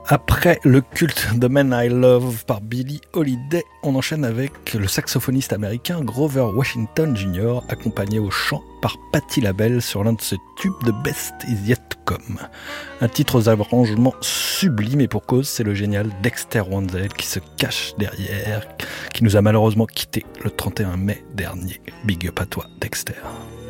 Après le culte The Man I Love par Billie Holiday, on enchaîne avec le saxophoniste américain Grover Washington Jr., accompagné au chant par Patti LaBelle sur l'un de ses tubes de Best Is Yet To Come. Un titre aux arrangements sublimes et pour cause, c'est le génial Dexter Wansel qui se cache derrière, qui nous a malheureusement quittés le 31 mai dernier. Big up à toi, Dexter.